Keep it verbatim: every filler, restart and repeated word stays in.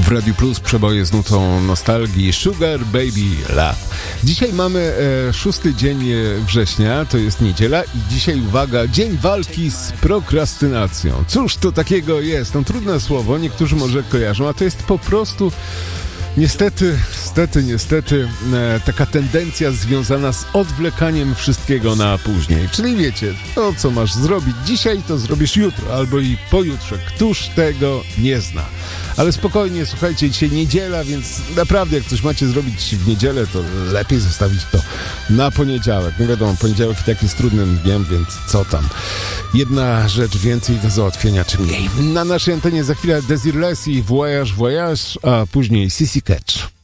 Radiu Plus przeboje z nutą nostalgii Sugar Baby Love. Dzisiaj mamy e, szósty dzień września, to jest niedziela i dzisiaj, uwaga, dzień walki z prokrastynacją. Cóż to takiego jest? No trudne słowo, niektórzy może kojarzą, a to jest po prostu niestety, niestety, niestety e, taka tendencja związana z odwlekaniem wszystkiego na później. Czyli wiecie, to co masz zrobić dzisiaj, to zrobisz jutro albo i pojutrze. Któż tego nie zna? Ale spokojnie, słuchajcie, dzisiaj niedziela, więc naprawdę jak coś macie zrobić w niedzielę, to lepiej zostawić to na poniedziałek. No wiadomo, poniedziałek i tak jest trudnym dniem, więc co tam? Jedna rzecz więcej do załatwienia, czy mniej. Na naszej antenie za chwilę Desireless i Voyage Voyage, a później Sissy Catch.